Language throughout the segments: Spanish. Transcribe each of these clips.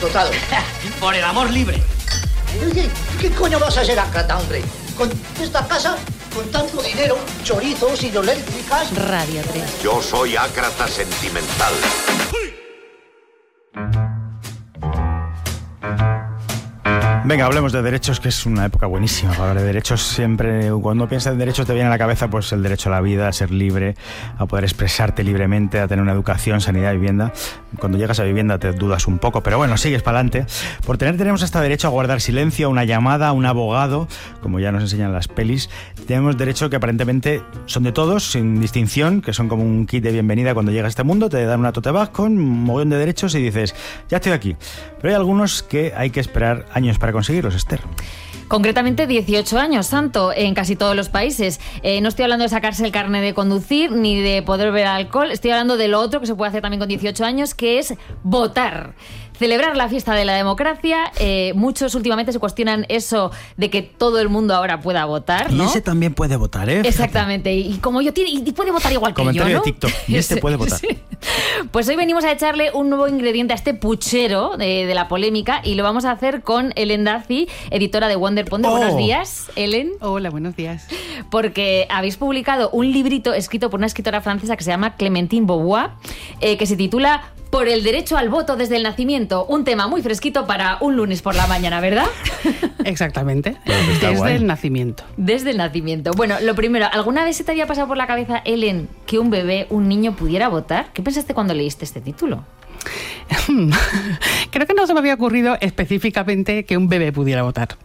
explotado. Por el amor libre. Oye, ¿qué coño vas a hacer acá, hombre? Con esta casa, con tanto dinero, chorizos, hidroeléctricas. Radio 3. Yo soy ácrata sentimental. Venga, hablemos de derechos, que es una época buenísima para hablar de derechos. Siempre, cuando piensas en derechos, te viene a la cabeza pues el derecho a la vida, a ser libre, a poder expresarte libremente, a tener una educación, sanidad, vivienda. Cuando llegas a vivienda te dudas un poco, pero bueno, sigues para adelante. Tenemos hasta derecho a guardar silencio, a una llamada, a un abogado, como ya nos enseñan las pelis. Tenemos derecho que aparentemente son de todos, sin distinción, que son como un kit de bienvenida cuando llegas a este mundo. Te dan una tote bag con un mogollón de derechos y dices, ya estoy aquí. Pero hay algunos que hay que esperar años para conseguirlos, Esther. Concretamente 18 años, Santo, en casi todos los países. No estoy hablando de sacarse el carnet de conducir ni de poder beber alcohol. Estoy hablando de lo otro que se puede hacer también con 18 años, que es votar. Celebrar la fiesta de la democracia. Muchos últimamente se cuestionan eso de que todo el mundo ahora pueda votar, ¿no? Y ese también puede votar, ¿eh? Exactamente. Y como yo tiene, y puede votar igual que comentario yo, ¿no? de TikTok. Y este puede votar. Sí. Pues hoy venimos a echarle un nuevo ingrediente a este puchero de la polémica y lo vamos a hacer con Hélène Daffy, editora de Wonder Ponder. Buenos días, Hélène. Hola, buenos días. Porque habéis publicado un librito escrito por una escritora francesa que se llama Clémentine Beauvoir, que se titula Por el derecho al voto desde el nacimiento. Un tema muy fresquito para un lunes por la mañana, ¿verdad? Exactamente. Desde el nacimiento. Desde el nacimiento. Bueno, lo primero, ¿alguna vez se te había pasado por la cabeza, Hélène, que un bebé, un niño pudiera votar? ¿Qué pensaste cuando leíste este título? Creo que no se me había ocurrido específicamente que un bebé pudiera votar.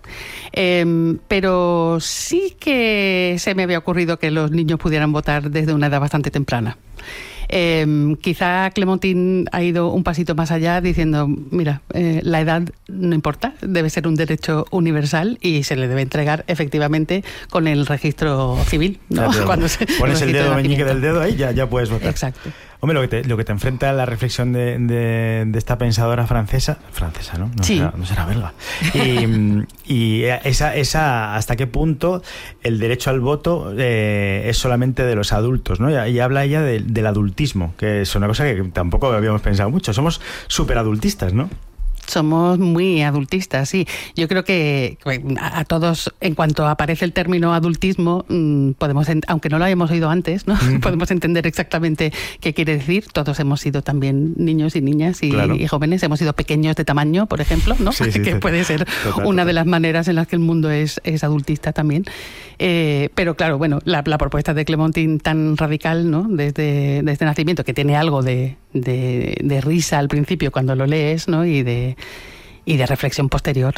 Pero sí que se me había ocurrido que los niños pudieran votar desde una edad bastante temprana. Quizá Clémentine ha ido un pasito más allá diciendo, mira, la edad no importa, debe ser un derecho universal y se le debe entregar efectivamente con el registro civil, ¿no? Cuando pones el dedo meñique del dedo ahí, ya puedes votar. Exacto. Hombre, lo que te enfrenta a la reflexión de esta pensadora francesa, ¿no? Sí. No será belga. Y esa hasta qué punto el derecho al voto es solamente de los adultos, ¿no? Y habla ella del adultismo, que es una cosa que tampoco habíamos pensado mucho. Somos súper adultistas, ¿no? Somos muy adultistas, sí. Yo creo que a todos, en cuanto aparece el término adultismo, podemos, aunque no lo hayamos oído antes, ¿no? Podemos entender exactamente qué quiere decir. Todos hemos sido también niños y niñas y jóvenes. Hemos sido pequeños de tamaño, por ejemplo, ¿no? Sí, que puede ser una de las maneras en las que el mundo es adultista también. Pero claro, bueno, la propuesta de Clémentine tan radical, ¿no? Desde nacimiento, que tiene algo de risa al principio cuando lo lees, ¿no? Y de reflexión posterior.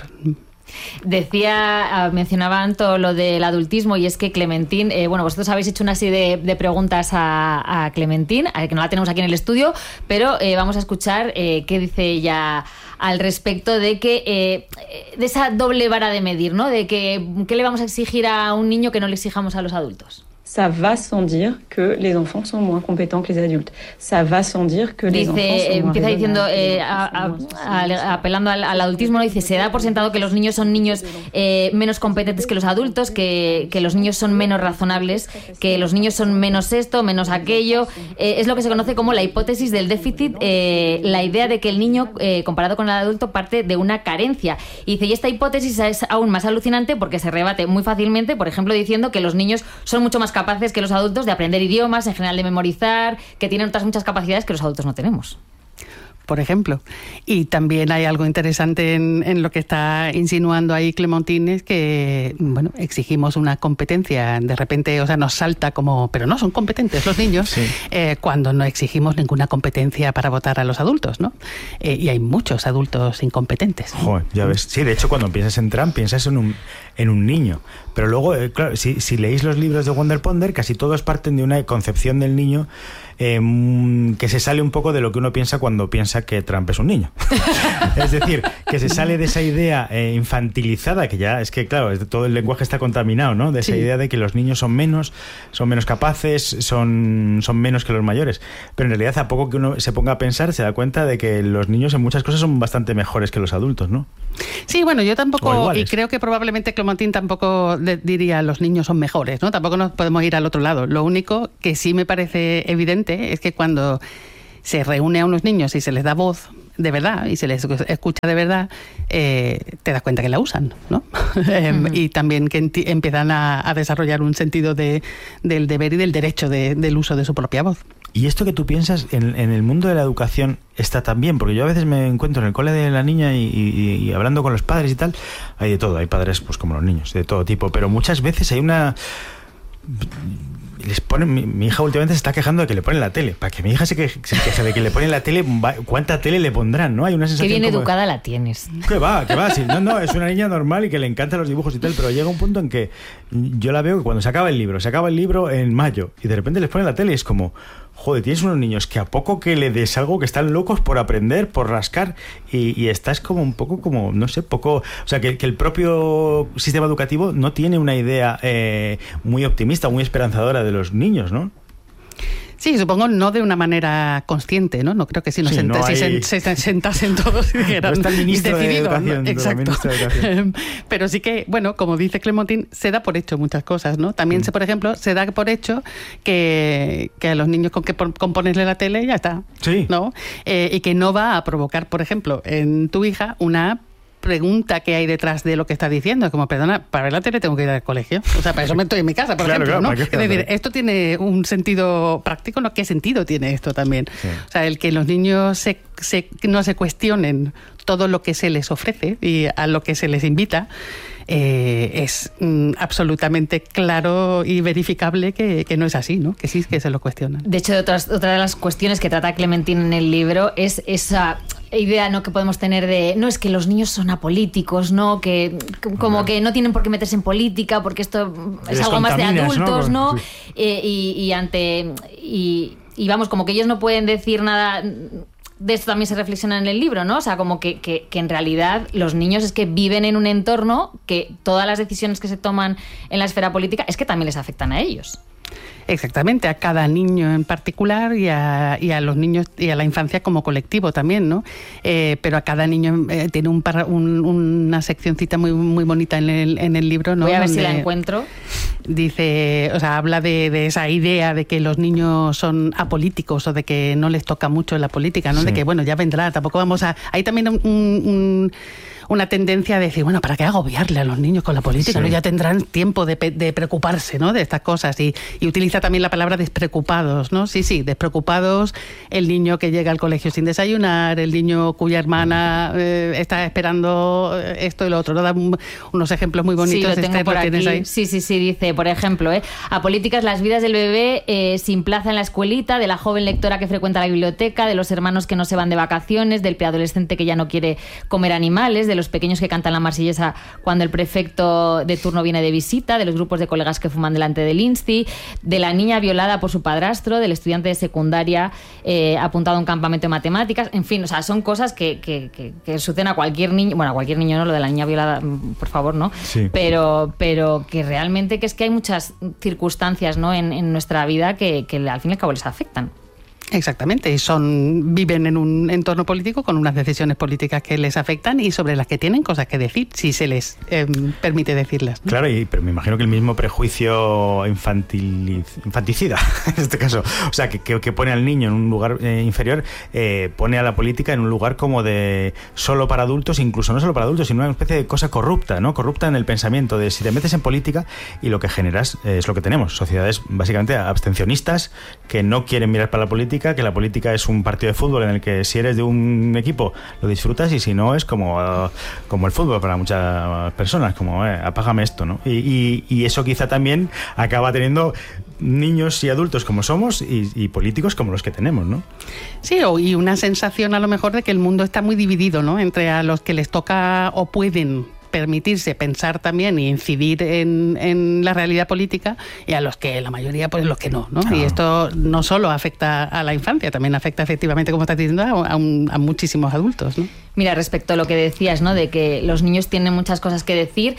Mencionaba Anto lo del adultismo, y es que Clémentine, vosotros habéis hecho una serie de preguntas a Clémentine, que no la tenemos aquí en el estudio, pero vamos a escuchar qué dice ella al respecto de que de esa doble vara de medir, ¿no? De que ¿qué le vamos a exigir a un niño que no le exijamos a los adultos? Ça va sans dire que les enfants sont moins compétents que les adultes. Ça va sans dire que les enfants sont moins empieza diciendo, apelando al adultismo, ¿no? Dice, se da por sentado que los niños son niños menos competentes que los adultos, que los niños son menos razonables, que los niños son menos esto, menos aquello. Es lo que se conoce como la hipótesis del déficit, la idea de que el niño, comparado con el adulto, parte de una carencia. Y dice, y esta hipótesis es aún más alucinante porque se rebate muy fácilmente, por ejemplo, diciendo que los niños son mucho más capaces que los adultos de aprender idiomas, en general de memorizar, que tienen otras muchas capacidades que los adultos no tenemos. Por ejemplo. Y también hay algo interesante en lo que está insinuando ahí Clémentine, es que, bueno, exigimos una competencia, de repente, o sea, nos salta como, pero no son competentes los niños, sí. Cuando no exigimos ninguna competencia para votar a los adultos, ¿no? Y hay muchos adultos incompetentes. Joder, ya ves. Sí, de hecho, cuando piensas en Trump, piensas en un niño. Pero luego, claro, si leéis los libros de Wonder Ponder, casi todos parten de una concepción del niño que se sale un poco de lo que uno piensa cuando piensa que Trump es un niño. Es decir, que se sale de esa idea infantilizada, que ya es que, claro, todo el lenguaje está contaminado, ¿no? De esa idea de que los niños son menos capaces, son menos que los mayores. Pero en realidad, a poco que uno se ponga a pensar, se da cuenta de que los niños en muchas cosas son bastante mejores que los adultos, ¿no? Sí, bueno, yo tampoco, y creo que probablemente Clémentine tampoco diría los niños son mejores, ¿no? Tampoco nos podemos ir al otro lado. Lo único que sí me parece evidente es que cuando se reúne a unos niños y se les da voz, de verdad y se les escucha de verdad, te das cuenta que la usan, ¿no? Y también que empiezan a desarrollar un sentido del deber y del derecho del uso de su propia voz. Y esto que tú piensas en el mundo de la educación está también, porque yo a veces me encuentro en el cole de la niña y hablando con los padres y tal, hay de todo, hay padres pues como los niños, de todo tipo, pero muchas veces hay una... Les ponen, mi hija últimamente se está quejando de que le ponen la tele. Para que mi hija se queje de que le ponen la tele, ¿cuánta tele le pondrán? ¿No? Hay una sensación. Qué bien educada la tienes. ¿Qué va? Sí, no, es una niña normal y que le encantan los dibujos y tal, pero llega un punto en que yo la veo que cuando se acaba el libro en mayo y de repente les ponen la tele y es como, joder, tienes unos niños que a poco que le des algo que están locos por aprender, por rascar y estás como un poco como, no sé, poco... O sea, que el propio sistema educativo no tiene una idea muy optimista, muy esperanzadora de los niños, ¿no? Sí, supongo no de una manera consciente, ¿no? No creo que si se sentasen todos y dijeran... No está el ministro de Educación. ¿no? Exacto. Pero sí que, bueno, como dice Clementine, se da por hecho muchas cosas, ¿no? También, por ejemplo, se da por hecho que a los niños con ponerle la tele ya está, sí, ¿no? Y que no va a provocar, por ejemplo, en tu hija una pregunta que hay detrás de lo que está diciendo. Es como, perdona, para ver la tele tengo que ir al colegio. O sea, para eso me estoy en mi casa, por ejemplo, ¿no? Es decir, esto tiene un sentido práctico, ¿no? ¿Qué sentido tiene esto también? Sí. O sea, el que los niños no se cuestionen todo lo que se les ofrece y a lo que se les invita, es absolutamente claro y verificable que no es así, ¿no? Que sí que se lo cuestionan. De hecho, otra de las cuestiones que trata Clementine en el libro es esa idea, ¿no?, que podemos tener de, no, es que los niños son apolíticos, ¿no? Que como que no tienen por qué meterse en política porque esto es algo más de adultos, ¿no? Sí. Y vamos, como que ellos no pueden decir nada. De esto también se reflexiona en el libro, ¿no? O sea, como que en realidad los niños es que viven en un entorno que todas las decisiones que se toman en la esfera política es que también les afectan a ellos. Exactamente, a cada niño en particular y a los niños y a la infancia como colectivo también, ¿no? Pero a cada niño tiene una seccioncita muy muy bonita en el libro, ¿no? Voy a ver si la encuentro. Dice, o sea, habla de esa idea de que los niños son apolíticos o de que no les toca mucho la política, ¿no? Sí. De que, bueno, ya vendrá, tampoco vamos a... Hay también una tendencia a decir, bueno, ¿para qué agobiarle a los niños con la política? Sí. ¿No? Ya tendrán tiempo de preocuparse, ¿no?, de estas cosas. Y utiliza también la palabra despreocupados, ¿no? Sí, despreocupados, el niño que llega al colegio sin desayunar, el niño cuya hermana está esperando esto y lo otro, ¿no? Da unos ejemplos muy bonitos. Sí, lo tengo por aquí. Ahí. Sí, dice, por ejemplo, apolíticas las vidas del bebé sin plaza en la escuelita, de la joven lectora que frecuenta la biblioteca, de los hermanos que no se van de vacaciones, del preadolescente que ya no quiere comer animales, de los pequeños que cantan la marsellesa cuando el prefecto de turno viene de visita, de los grupos de colegas que fuman delante del Insti, de la niña violada por su padrastro, del estudiante de secundaria apuntado a un campamento de matemáticas, en fin, o sea, son cosas que suceden a cualquier niño, bueno, a cualquier niño no, lo de la niña violada, por favor, ¿no? Sí. Pero que realmente que es que hay muchas circunstancias, ¿no?, en nuestra vida que al fin y al cabo les afectan. Exactamente, viven en un entorno político con unas decisiones políticas que les afectan y sobre las que tienen cosas que decir, si se les permite decirlas, ¿no? Claro, pero me imagino que el mismo prejuicio infanticida, en este caso, o sea, que pone al niño en un lugar inferior, pone a la política en un lugar como de solo para adultos, incluso no solo para adultos, sino una especie de cosa corrupta, ¿no? Corrupta en el pensamiento, de si te metes en política y lo que generas es lo que tenemos, sociedades básicamente abstencionistas que no quieren mirar para la política, que la política es un partido de fútbol en el que si eres de un equipo lo disfrutas y si no es como el fútbol para muchas personas, como apágame esto, ¿no? Y eso quizá también acaba teniendo niños y adultos como somos y políticos como los que tenemos, ¿no? Sí, y una sensación a lo mejor de que el mundo está muy dividido, ¿no?, entre a los que les toca o pueden permitirse pensar también y incidir en la realidad política y a los que la mayoría, pues los que no, ¿no? Claro. Y esto no solo afecta a la infancia, también afecta efectivamente, como estás diciendo, a muchísimos adultos, ¿no? Mira, respecto a lo que decías, ¿no?, de que los niños tienen muchas cosas que decir,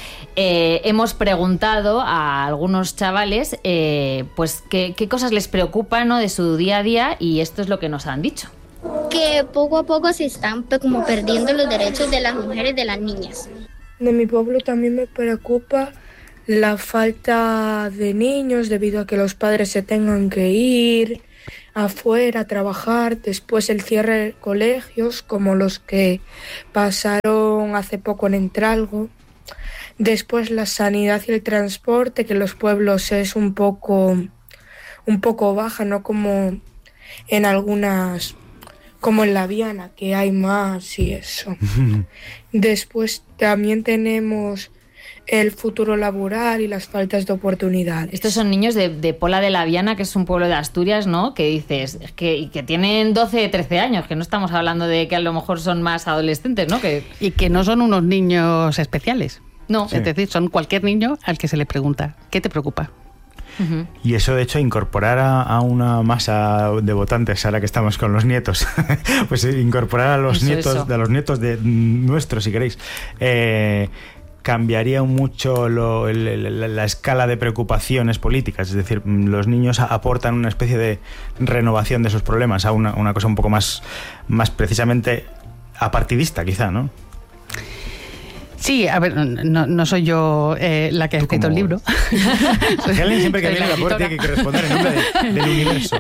hemos preguntado a algunos chavales pues qué cosas les preocupan, ¿no?, de su día a día, y esto es lo que nos han dicho. Que poco a poco se están como perdiendo los derechos de las mujeres y de las niñas. De mi pueblo también me preocupa la falta de niños debido a que los padres se tengan que ir, afuera a trabajar, después el cierre de colegios, como los que pasaron hace poco en Entralgo, después la sanidad y el transporte, que en los pueblos es un poco baja, no como en algunas, como en La Viana, que hay más y eso. Después también tenemos el futuro laboral y las faltas de oportunidades. Estos son niños de Pola de la Viana, que es un pueblo de Asturias, ¿no? Que dices, que tienen 12, 13 años, que no estamos hablando de que a lo mejor son más adolescentes, ¿no? Y que no son unos niños especiales. No. Es decir, son cualquier niño al que se le pregunta, ¿qué te preocupa? Y eso, de hecho, incorporar a una masa de votantes, ahora que estamos con los nietos, pues incorporar a los nietos de nuestros, si queréis, cambiaría mucho la escala de preocupaciones políticas. Es decir, los niños aportan una especie de renovación de esos problemas a una cosa un poco más precisamente apartidista, quizá, ¿no? Sí, a ver, no soy yo la que ha escrito el libro. Helen siempre que viene la puerta tiene que responder en nombre del universo.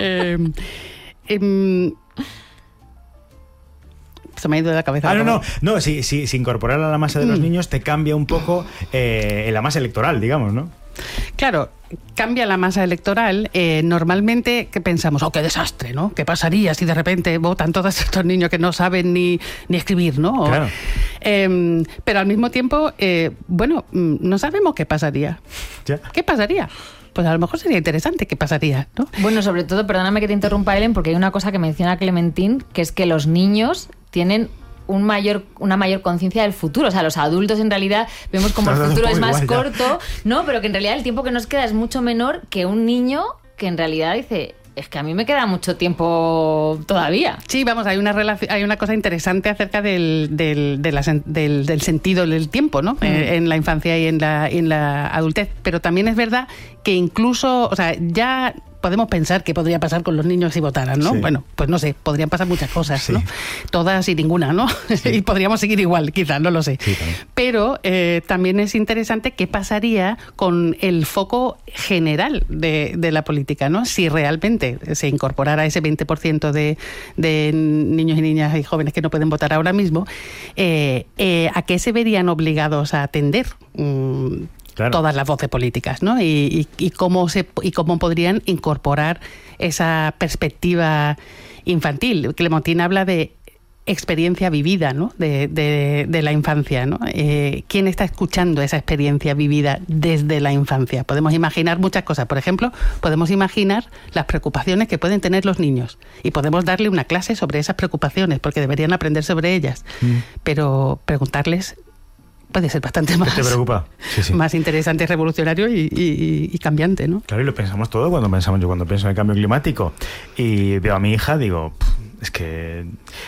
Se me ha ido de la cabeza. No, si incorporar a la masa de los niños te cambia un poco la masa electoral, digamos, ¿no? Claro, cambia la masa electoral. Normalmente, ¿qué pensamos? ¡Oh, qué desastre!, ¿no? ¿Qué pasaría si de repente votan todos estos niños que no saben ni escribir, ¿no? Claro. Pero al mismo tiempo, no sabemos qué pasaría. ¿Ya? ¿Qué pasaría? Pues a lo mejor sería interesante qué pasaría, ¿no? Bueno, sobre todo, perdóname que te interrumpa, Ellen, porque hay una cosa que menciona Clementine, que es que los niños tienen una mayor conciencia del futuro. O sea, los adultos en realidad vemos como el futuro es más corto, ¿no? Pero que en realidad el tiempo que nos queda es mucho menor que un niño que en realidad dice... Es que a mí me queda mucho tiempo todavía. Sí, vamos, hay una cosa interesante acerca del sentido del tiempo, ¿no? En la infancia y en la adultez. Pero también es verdad que incluso, o sea, ya podemos pensar qué podría pasar con los niños si votaran, ¿no? Sí. Bueno, pues no sé, podrían pasar muchas cosas, sí. ¿no? Todas y ninguna, ¿no? Sí. Y podríamos seguir igual, quizás, no lo sé. Sí, pero también es interesante qué pasaría con el foco general de la política, ¿no? Si realmente se incorporara ese 20% de niños y niñas y jóvenes que no pueden votar ahora mismo, ¿a qué se verían obligados a atender? Claro. Todas las voces políticas, ¿no? Y cómo podrían incorporar esa perspectiva infantil. Clementine habla de experiencia vivida, ¿no? De la infancia, ¿no? ¿Quién está escuchando esa experiencia vivida desde la infancia? Podemos imaginar muchas cosas. Por ejemplo, podemos imaginar las preocupaciones que pueden tener los niños y podemos darle una clase sobre esas preocupaciones porque deberían aprender sobre ellas. Pero preguntarles puede ser bastante más, ¿qué te preocupa? Sí. Más interesante, revolucionario y cambiante, ¿no? Claro, y lo pensamos todo cuando pienso en el cambio climático y veo a mi hija, digo, es que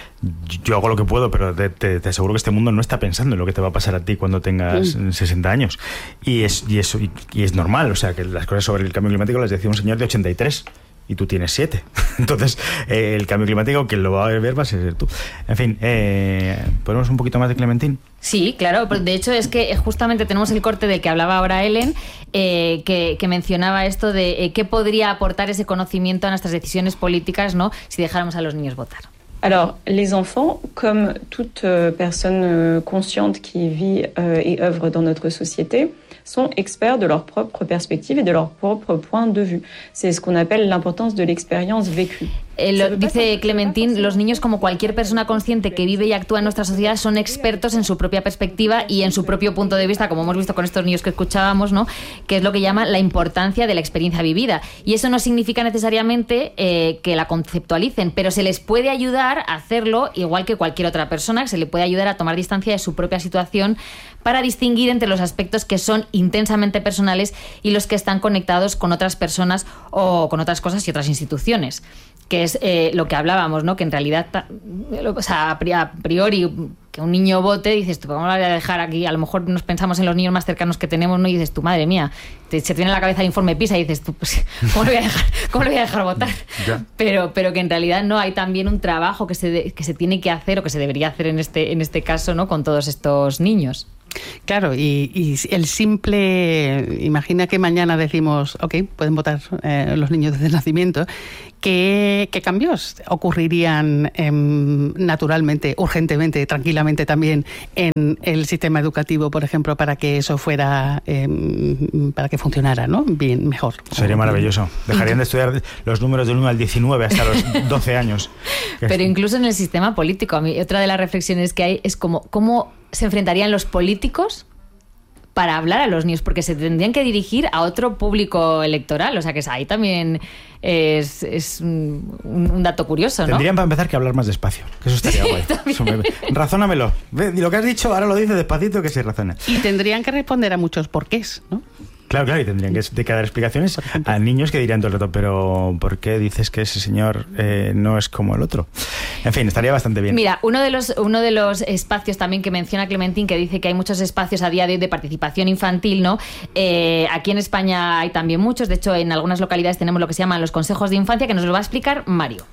yo hago lo que puedo, pero te aseguro que este mundo no está pensando en lo que te va a pasar a ti cuando tengas 60 años. Y es normal, o sea, que las cosas sobre el cambio climático las decía un señor de 83. Y tú tienes 7. Entonces, el cambio climático, quien lo va a ver va a ser tú. En fin, ¿ponemos un poquito más de Clementine? Sí, claro. De hecho, es que justamente tenemos el corte del que hablaba ahora Ellen, que mencionaba esto de qué podría aportar ese conocimiento a nuestras decisiones políticas, ¿no? Si dejáramos a los niños votar. Alors, les enfants, comme toute personne consciente qui vit et œuvre dans notre société, sont experts de leur propre perspective et de leur propre point de vue. C'est ce qu'on appelle l'importance de l'expérience vécue. Dice Clementine, los niños, como cualquier persona consciente que vive y actúa en nuestra sociedad, son expertos en su propia perspectiva y en su propio punto de vista, como hemos visto con estos niños que escuchábamos, ¿no? Que es lo que llama la importancia de la experiencia vivida. Y eso no significa necesariamente que la conceptualicen, pero se les puede ayudar a hacerlo igual que cualquier otra persona, que se le puede ayudar a tomar distancia de su propia situación para distinguir entre los aspectos que son intensamente personales y los que están conectados con otras personas o con otras cosas y otras instituciones. Que es lo que hablábamos, ¿no? Que en realidad, o sea, a priori, que un niño vote, dices tú, ¿cómo lo voy a dejar aquí? A lo mejor nos pensamos en los niños más cercanos que tenemos, ¿no? Y dices tú, madre mía, se te viene a la cabeza el informe PISA y dices tú, pues, ¿cómo lo voy a dejar votar? Pero que en realidad no, hay también un trabajo que se tiene que hacer o que se debería hacer en este caso, ¿no? Con todos estos niños. Claro, y el simple... Imagina que mañana decimos, ok, pueden votar los niños desde el nacimiento. ¿Qué cambios ocurrirían naturalmente, urgentemente, tranquilamente también en el sistema educativo, por ejemplo, para que eso fuera, para que funcionara, ¿no? Bien, mejor. Sería maravilloso. Dejarían de estudiar los números del 1 al 19 hasta los 12 años. Pero incluso en el sistema político, a mí otra de las reflexiones que hay es cómo se enfrentarían los políticos para hablar a los niños, porque se tendrían que dirigir a otro público electoral, o sea que ahí también es un dato curioso, ¿no? Tendrían para empezar que hablar más despacio, que eso estaría guay. Razónamelo. Lo que has dicho, ahora lo dices despacito, que se razone. Y tendrían que responder a muchos porqués, ¿no? Claro, y tendrían que dar explicaciones a niños que dirían todo el rato, pero ¿por qué dices que ese señor no es como el otro? En fin, estaría bastante bien. Mira, uno de los espacios también que menciona Clementín, que dice que hay muchos espacios a día de hoy de participación infantil, ¿no? Aquí en España hay también muchos, de hecho en algunas localidades tenemos lo que se llaman los consejos de infancia, que nos lo va a explicar Mario.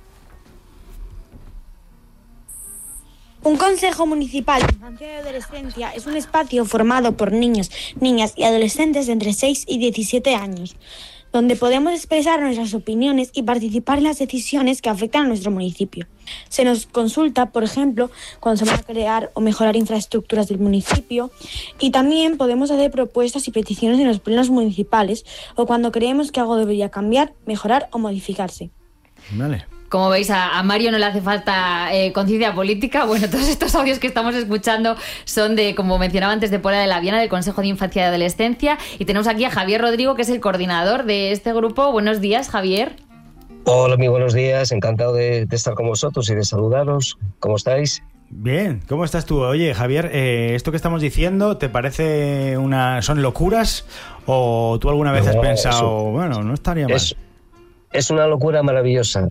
Un Consejo Municipal de Infancia y Adolescencia es un espacio formado por niños, niñas y adolescentes de entre 6 y 17 años, donde podemos expresar nuestras opiniones y participar en las decisiones que afectan a nuestro municipio. Se nos consulta, por ejemplo, cuando se van a crear o mejorar infraestructuras del municipio, y también podemos hacer propuestas y peticiones en los plenos municipales o cuando creemos que algo debería cambiar, mejorar o modificarse. Vale. Como veis, a Mario no le hace falta conciencia política. Bueno, todos estos audios que estamos escuchando son de, como mencionaba antes, de Pola de la Viana, del Consejo de Infancia y Adolescencia. Y tenemos aquí a Javier Rodrigo, que es el coordinador de este grupo. Buenos días, Javier. Hola, muy buenos días. Encantado de estar con vosotros y de saludaros. ¿Cómo estáis? Bien, ¿cómo estás tú? Oye, Javier, ¿esto que estamos diciendo te parece son locuras? ¿O tú alguna vez has pensado, bueno, no estaría mal? Es una locura maravillosa.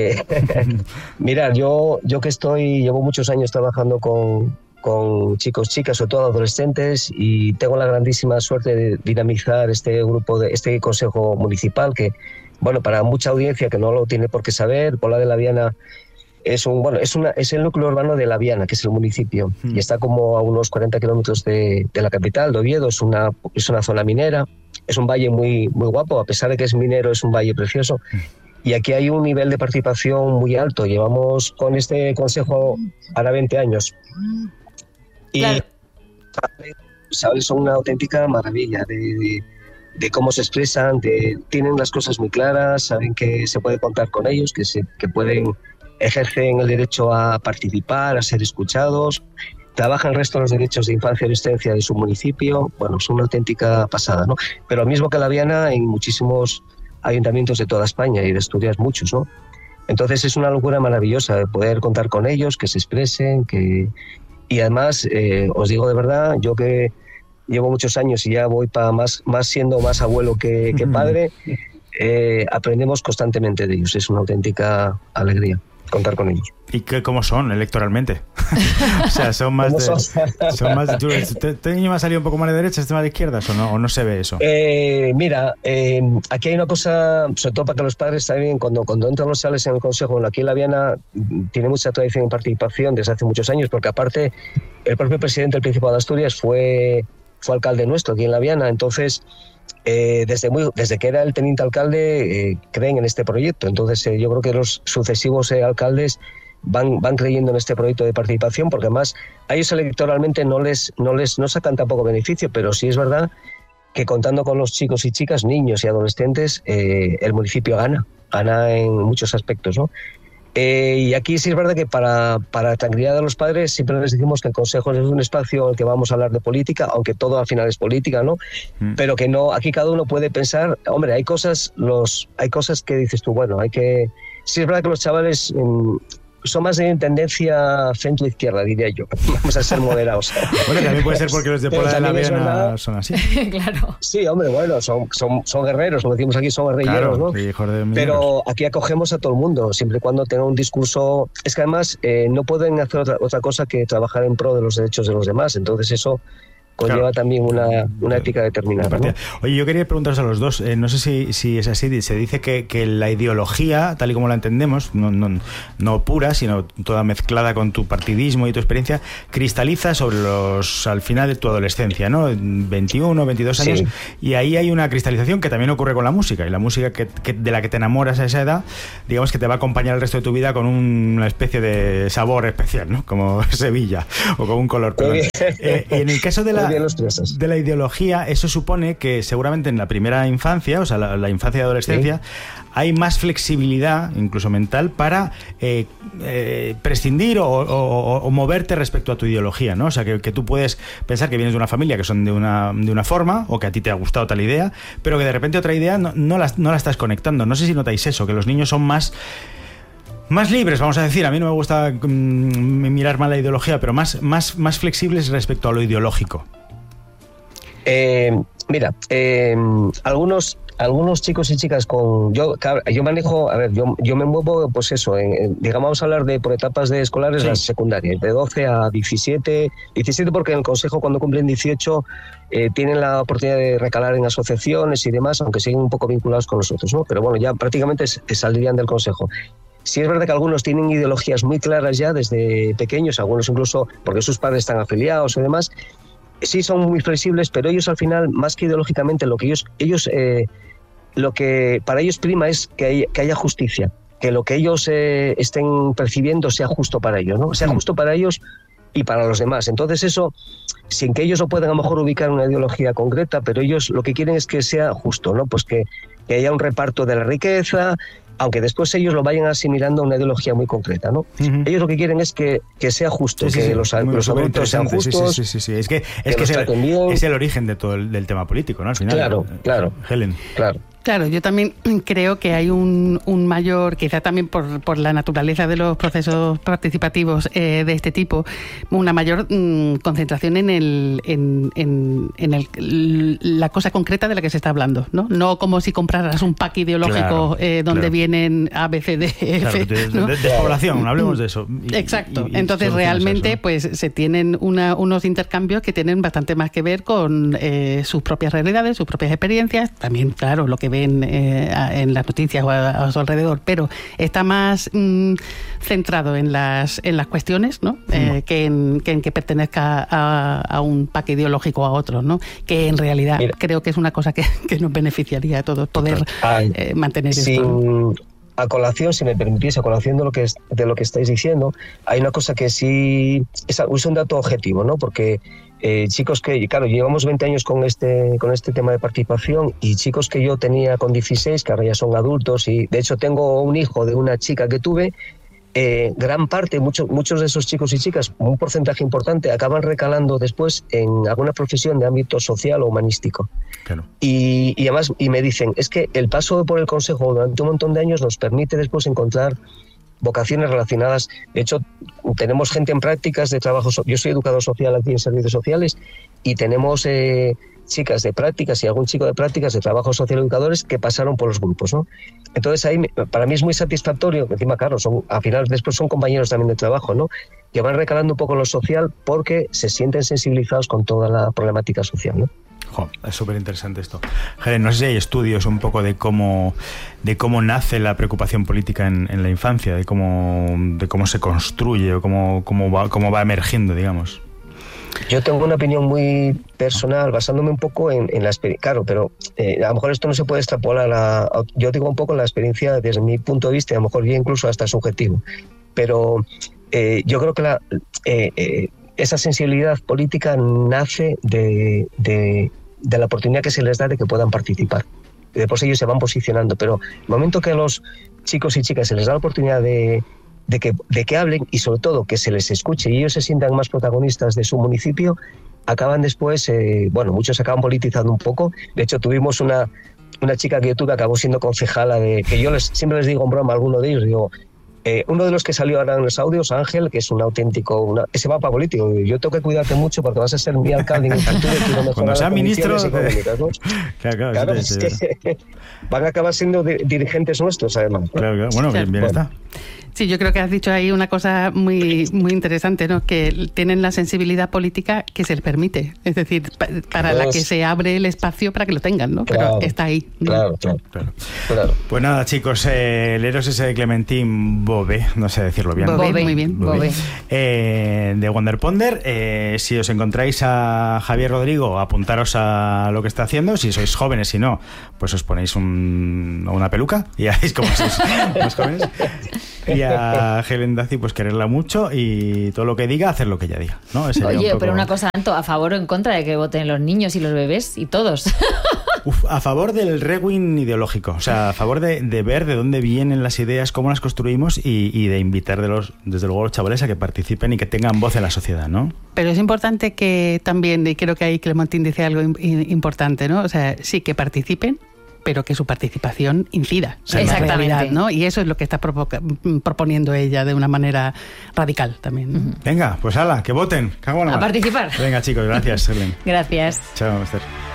Mirad, yo que llevo muchos años trabajando con chicos, chicas, sobre todo adolescentes, y tengo la grandísima suerte de dinamizar este grupo, este consejo municipal, que, bueno, para mucha audiencia que no lo tiene por qué saber, Pola de la Viana es el núcleo urbano de La Viana, que es el municipio, y está como a unos 40 kilómetros de la capital, de Oviedo. Es una zona minera. Es un valle muy, muy guapo, a pesar de que es minero, es un valle precioso. Y aquí hay un nivel de participación muy alto. Llevamos con este consejo ahora 20 años. Y claro, son una auténtica maravilla de cómo se expresan, tienen las cosas muy claras, saben que se puede contar con ellos, que ejercen el derecho a participar, a ser escuchados. Trabajan el resto de los derechos de infancia y adolescencia de su municipio. Bueno, es una auténtica pasada, ¿no? Pero lo mismo que La Viana, en muchísimos ayuntamientos de toda España y de Asturias muchos, ¿no? Entonces es una locura maravillosa de poder contar con ellos, que se expresen, y además, os digo de verdad, yo que llevo muchos años y ya voy para más siendo más abuelo que padre, aprendemos constantemente de ellos. Es una auténtica alegría contar con ellos. ¿Y cómo son electoralmente? O sea, son más de... ¿Este niño me ha salido un poco más de derechas, este más de izquierdas, o no se ve eso? Mira, aquí hay una cosa, sobre todo para que los padres también, cuando entran los chavales en el consejo, aquí en La Viana tiene mucha tradición en participación desde hace muchos años, porque aparte el propio presidente del Principado de Asturias fue alcalde nuestro aquí en La Viana. Entonces, desde que era el teniente alcalde, creen en este proyecto. Entonces, yo creo que los sucesivos alcaldes van creyendo en este proyecto de participación, porque además a ellos electoralmente no sacan tampoco beneficio, pero sí es verdad que contando con los chicos y chicas, niños y adolescentes, el municipio gana en muchos aspectos, ¿no? Y aquí sí es verdad que para la tranquilidad de los padres siempre les decimos que el consejo es un espacio en el que vamos a hablar de política, aunque todo al final es política, ¿no? Pero que no, aquí cada uno puede pensar, hombre, hay cosas que dices tú, bueno, sí es verdad que los chavales son más de tendencia centro-izquierda, diría yo. Vamos a ser moderados. Bueno, también puede ser porque los de Pola de la Viana son así. Claro. Sí, hombre, bueno, son guerreros, como decimos aquí, son guerrilleros, claro, ¿no? Hijos de pero aquí acogemos a todo el mundo, siempre y cuando tenga un discurso. Es que además no pueden hacer otra cosa que trabajar en pro de los derechos de los demás. Entonces eso, conlleva también una ética determinada, ¿no? Oye, yo quería preguntaros a los dos, no sé si es así, se dice que la ideología, tal y como la entendemos, no pura, sino toda mezclada con tu partidismo y tu experiencia, cristaliza al final de tu adolescencia, ¿no? 21, 22 años, sí. Y ahí hay una cristalización que también ocurre con la música, y la música de la que te enamoras a esa edad, digamos que te va a acompañar el resto de tu vida con una especie de sabor especial, ¿no? Como Sevilla, o con un color. Y en el caso de la ideología, eso supone que seguramente en la primera infancia, o sea, la infancia y adolescencia, hay más flexibilidad, incluso mental, para prescindir o moverte respecto a tu ideología, ¿no? O sea, que tú puedes pensar que vienes de una familia que son de una forma, o que a ti te ha gustado tal idea, pero que de repente otra idea no la estás conectando. No sé si notáis eso, que los niños son más libres, vamos a decir. A mí no me gusta mirar mal la ideología, pero más flexibles respecto a lo ideológico. Mira, algunos chicos y chicas yo manejo, a ver, yo me muevo, pues eso, digamos, vamos a hablar de por etapas de escolares, las secundarias, de 12 a 17 porque en el consejo, cuando cumplen 18, tienen la oportunidad de recalar en asociaciones y demás, aunque siguen un poco vinculados con nosotros, ¿no? Pero bueno, ya prácticamente saldrían del consejo. Sí es verdad que algunos tienen ideologías muy claras ya desde pequeños, algunos incluso porque sus padres están afiliados y demás. Sí son muy flexibles, pero ellos al final, más que ideológicamente, lo que para ellos prima es que haya justicia, que lo que ellos estén percibiendo sea justo para ellos, ¿no? Sea justo para ellos y para los demás. Entonces eso, sin que ellos lo puedan a lo mejor ubicar en una ideología concreta, pero ellos lo que quieren es que sea justo, ¿no? Pues que haya un reparto de la riqueza, aunque después ellos lo vayan asimilando a una ideología muy concreta, ¿no? Ellos lo que quieren es que sea justo, que los adultos sean justos. Sí. Es que es el origen de todo del tema político, ¿no? Al final. Claro. Helen. Claro, yo también creo que hay un mayor, quizá también por la naturaleza de los procesos participativos de este tipo, una mayor concentración en la cosa concreta de la que se está hablando, ¿no? No como si compraras un pack ideológico donde vienen A, B, C, D, F. Claro, despoblación, hablemos de eso. Exacto. Entonces realmente pues se tienen unos intercambios que tienen bastante más que ver con sus propias realidades, sus propias experiencias, también, claro, lo que ven en las noticias o a su alrededor, pero está más centrado en las cuestiones, ¿no? Que en que pertenezca a un pack ideológico o a otro, ¿no? Que en realidad creo que es una cosa que nos beneficiaría a todos poder mantener esto. A colación, si me permitís, a colación de lo que estáis diciendo, hay una cosa que sí es un dato objetivo, ¿no? Porque chicos que, claro, llevamos 20 años con este tema de participación, y chicos que yo tenía con 16, que ahora ya son adultos, y de hecho tengo un hijo de una chica que tuve, gran parte, muchos de esos chicos y chicas, un porcentaje importante, acaban recalando después en alguna profesión de ámbito social o humanístico. Claro. Y además me dicen, es que el paso por el consejo durante un montón de años nos permite después encontrar vocaciones relacionadas. De hecho, tenemos gente en prácticas de trabajo. Yo soy educador social aquí en servicios sociales, y tenemos chicas de prácticas y algún chico de prácticas de trabajo social educadores que pasaron por los grupos, ¿no? Entonces ahí para mí es muy satisfactorio, encima claro, al final después son compañeros también de trabajo, ¿no? Que van recalando un poco en lo social porque se sienten sensibilizados con toda la problemática social, ¿no? Es súper interesante esto. Helen, no sé si hay estudios un poco de cómo nace la preocupación política en la infancia, de cómo se construye o cómo va emergiendo, digamos. Yo tengo una opinión muy personal, basándome un poco en la experiencia. Claro, pero a lo mejor esto no se puede extrapolar yo digo un poco la experiencia desde mi punto de vista, y a lo mejor ya incluso hasta subjetivo. Pero yo creo que esa sensibilidad política nace de la oportunidad que se les da de que puedan participar. Y después ellos se van posicionando, pero el momento que a los chicos y chicas se les da la oportunidad de que hablen, y sobre todo que se les escuche y ellos se sientan más protagonistas de su municipio, acaban después, muchos acaban politizando un poco. De hecho, tuvimos una chica que yo tuve, acabó siendo concejala que yo siempre les digo en broma a alguno de ellos, digo, uno de los que salió ahora en los audios, Ángel, que es un auténtico, ese mapa político, yo tengo que cuidarte mucho porque vas a ser mi alcalde en el futuro, y quiero mejorar. Cuando sea ministro, ¿no? Claro, es que van a acabar siendo dirigentes nuestros, además, ¿no? Claro. Bueno, bien está. Sí, yo creo que has dicho ahí una cosa muy, muy interesante, ¿no? Que tienen la sensibilidad política que se les permite. Es decir, para la que se abre el espacio para que lo tengan, ¿no? Claro, pero está ahí, ¿no? Claro. Pues nada, chicos, el Eros ese de Clementine Bové, no sé decirlo bien. Bové, muy bien. Bové. De Wonder Ponder. Si os encontráis a Javier Rodrigo, apuntaros a lo que está haciendo. Si sois jóvenes, si no, pues os ponéis una peluca y hacéis como sois más jóvenes. Y a Helen Daci, pues quererla mucho y todo lo que diga, hacer lo que ella diga, ¿no? Oye, pero una cosa, Anto, ¿a favor o en contra de que voten los niños y los bebés y todos? A favor del rewind ideológico, o sea, a favor de ver de dónde vienen las ideas, cómo las construimos y de invitar desde luego a los chavales a que participen y que tengan voz en la sociedad, ¿no? Pero es importante que también, y creo que ahí Clementine dice algo importante, ¿no? O sea, sí, que participen, pero que su participación incida en la realidad, ¿no? Y eso es lo que está proponiendo ella de una manera radical también. Venga, pues ala, que voten. A participar. Venga, chicos, gracias, Helen. Gracias. Chao, Esther.